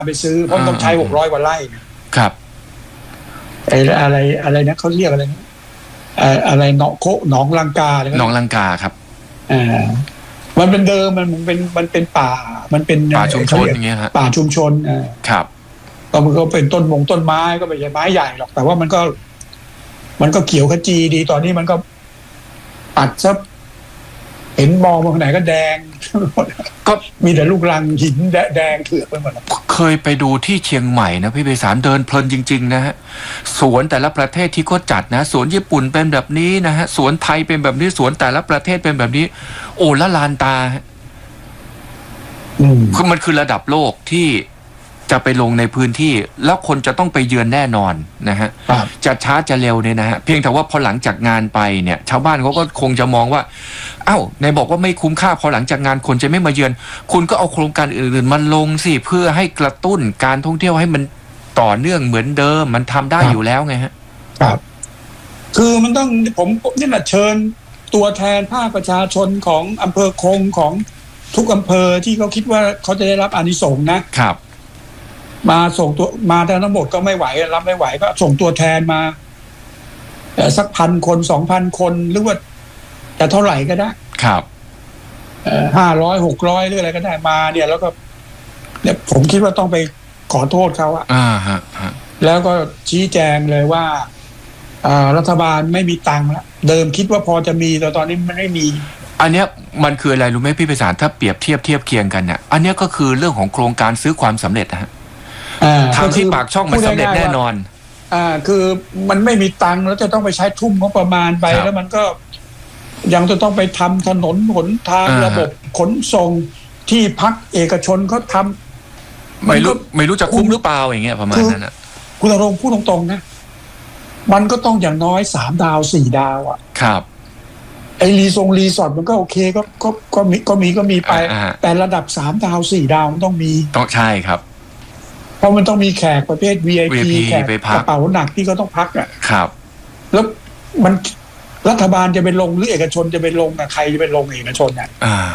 ไปซื้อเพราะต้องใช้600 กว่าไร่ครับอะไรนะเขาเรียกอะไรนะอะไรหนองลังกาหนองลังกาครับมันเป็นเดิมมันเป็นป่ามันเป็นป่าชุมชนอย่างเงี้ยฮะป่าชุมชนครับมันก็เป็นต้นไม้ก็ไม่ใช่ไม้ใหญ่หรอกแต่ว่ามันก็เขียวขจีดีตอนนี้มันก็ปัดซะเห็นมองไปไหนก็แดงก็มีแต่ลูกรังหินแดงเถือกไปหมดเคยไปดูที่เชียงใหม่นะพี่ไพศาลเดินเพลินจริงๆนะฮะสวนแต่ละประเทศที่เขาจัดนะสวนญี่ปุ่นเป็นแบบนี้นะฮะสวนไทยเป็นแบบนี้สวนแต่ละประเทศเป็นแบบนี้โอ้ละลานตาคือมันคือระดับโลกที่จะไปลงในพื้นที่แล้วคนจะต้องไปเยือนแน่นอนนะฮะจะช้าจะเร็วเนี่ยนะฮะเพียงแต่ว่าพอหลังจากงานไปเนี่ยชาวบ้านเขาก็คงจะมองว่าอ้าวในบอกว่าไม่คุ้มค่าพอหลังจากงานคนจะไม่มาเยือนคุณก็เอาโครงการอื่นๆมาลงสิเพื่อให้กระตุ้นการท่องเที่ยวให้มันต่อเนื่องเหมือนเดิมมันทำได้อยู่แล้วไงฮะครับคือมันต้องผมนี่แหละเชิญตัวแทนภาคประชาชนของอำเภอคงของทุกอำเภอที่เขาคิดว่าเขาจะได้รับอานิสงส์นะครับมาส่งตัวมาทั้งหมดก็ไม่ไหวรับไม่ไหวก็ส่งตัวแทนมาสัก1,000 คน 2,000 คนหรือว่าจะเท่าไหร่ก็ได้ครับ 500 600หรืออะไรก็ได้มาเนี่ยแล้วก็เนี่ยผมคิดว่าต้องไปขอโทษเขาแล้วก็ชี้แจงเลยว่ารัฐบาลไม่มีตังค์แล้วเดิมคิดว่าพอจะมีแต่ตอนนี้มันไม่มีอันเนี้ยมันคืออะไรรู้ไหมพี่ไพศาลถ้าเปรียบเทียบเคียงกันเนี่ยอันเนี้ยก็คือเรื่องของโครงการซื้อความสำเร็จนะฮะทำที่ปากช่องมันสำเร็จแน่นอนคือมันไม่มีตังค์แล้วจะต้องไปใช้ทุ่มงบประมาณไปแล้วมันก็ยังจะต้องไปทำถนนหนทางระบบขนส่งที่พักเอกชนเขาทำไม่รู้จะคุ้มหรือเปล่าอย่างเงี้ยประมาณนั้นนะคุณณรงค์พูดตรงๆนะมันก็ต้องอย่างน้อย3 ดาว 4 ดาวอ่ะครับไอ้รีสอร์ทมันก็โอเคก็มีไปแต่ระดับ3 ดาว 4 ดาวมันต้องมีต้องใช่ครับเพราะมันต้องมีแขกประเภท VIP แขกกระเป๋าหนักที่เขาต้องพักอ่ะครับแล้วมันรัฐบาลจะไปลงหรือเอกชนจะไปลงใครจะไปลงเอกชนเนี่ย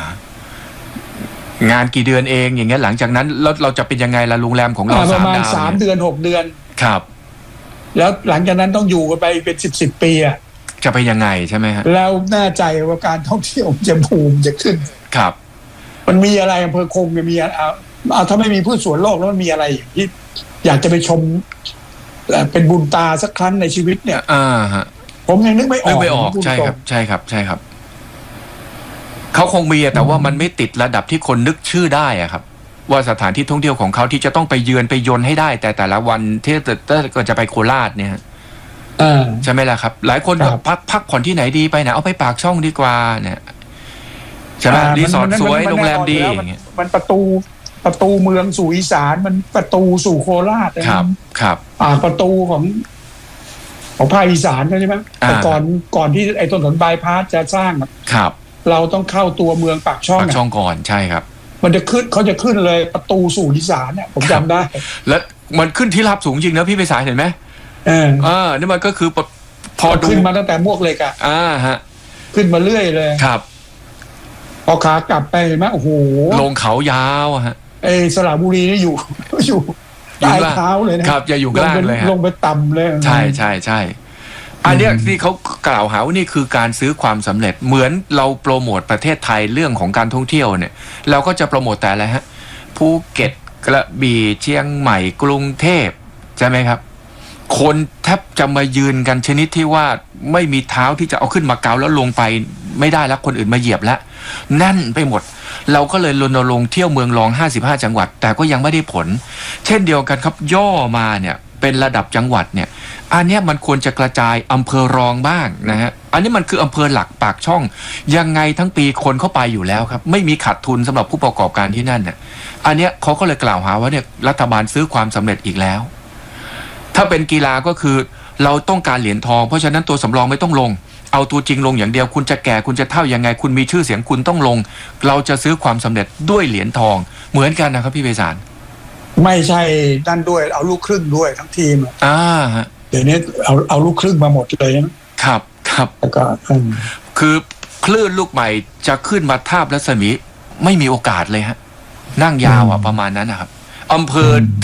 งานกี่เดือนเองอย่างเงี้ยหลังจากนั้นเราจะเป็นยังไงล่ะโรงแรมของเราประมาณ3 เดือน 6 เดือนครับแล้วหลังจากนั้นต้องอยู่กันไปเป็น10 ปีอ่ะจะไปยังไงใช่ไหมฮะแล้วแน่ใจว่าการท่องเที่ยวจะบูมจะขึ้นครับมันมีอะไรอำเภอคงมีถ้าไม่มีพืชสวนโลกแล้วมันมีอะไรที่อยากจะไปชมเป็นบุญตาสักครั้งในชีวิตเนี่ยผมยังนึกไม่ออกใช่ครับใช่ครับเขาคงมีแต่ว่ามันไม่ติดระดับที่คนนึกชื่อได้อะครับว่าสถานที่ท่องเที่ยวของเขาที่จะต้องไปเยือนไปยนให้ได้แต่ละวันที่ก็จะไปโคราชเนี่ยใช่ไหมล่ะครับหลายคนพักผ่อนที่ไหนดีไปไหนเอาไปปากช่องดีกว่าเนี่ยใช่ไหมรีสอร์ทสวยโรงแรมดีมันประตูเมืองสู่อีสานมันประตูสู่โคราชครับประตูของภาคอีสานใช่ไหมแต่ก่อนที่ไอ้ถนนบายพาสจะสร้างครับเราต้องเข้าตัวเมืองปากช่องก่อนใช่ครับเขาจะขึ้นเลยประตูสู่อีสานเนี่ยผมจำได้แล้วมันขึ้นที่ราบสูงจริงนะพี่ไพศาลเห็นไหมนี่มันก็คือพอขึ้นมาตั้งแต่มวกเหล็กฮะขึ้นมาเรื่อยเลยครับพอขากลับไปเห็นไหมโอ้โหลงเขายาวฮะสระบุรีนี่อยู่ใต้เท้าเลยนะครับอย่าอยู่ล่างเลยลงไปต่ำเลยใช่อันนี้ที่เขากล่าวหาว่านี่คือการซื้อความสำเร็จเหมือนเราโปรโมทประเทศไทยเรื่องของการท่องเที่ยวเนี่ยเราก็จะโปรโมทแต่อะไรฮะภูเก็ตกระบี่เชียงใหม่กรุงเทพใช่ไหมครับคนแทบจะมายืนกันชนิดที่ว่าไม่มีเท้าที่จะเอาขึ้นมาเกาแล้วลงไปไม่ได้แล้วคนอื่นมาเหยียบแล้วนั่นไปหมดเราก็เลยรณรงค์เที่ยวเมืองรอง55 จังหวัดแต่ก็ยังไม่ได้ผลเช่นเดียวกันครับย่อมาเนี่ยเป็นระดับจังหวัดเนี่ยอันนี้มันควรจะกระจายอำเภอรองบ้างนะฮะอันนี้มันคืออำเภอหลักปากช่องยังไงทั้งปีคนเข้าไปอยู่แล้วครับไม่มีขาดทุนสำหรับผู้ประกอบการที่นั่นเนี่ยอันนี้เขาก็เลยกล่าวหาว่าเนี่ยรัฐบาลซื้อความสำเร็จอีกแล้วถ้าเป็นกีฬาก็คือเราต้องการเหรียญทองเพราะฉะนั้นตัวสำรองไม่ต้องลงเอาตัวจริงลงอย่างเดียวคุณจะแก่คุณจะเฒ่ายังไงคุณมีชื่อเสียงคุณต้องลงเราจะซื้อความสำเร็จด้วยเหรียญทองเหมือนกันนะครับพี่ไพศาลไม่ใช่ด้านด้วยเอาลูกครึ่งด้วยทั้งทีมฮะเดี๋ยวนี้เอาลูกครึ่งมาหมดเลยนะครับแล้วก็คือคลื่นลูกใหม่จะขึ้นมาทาบรัศมีไม่มีโอกาสเลยฮะนั่งยาวประมาณนั้นนะครับอำเภอ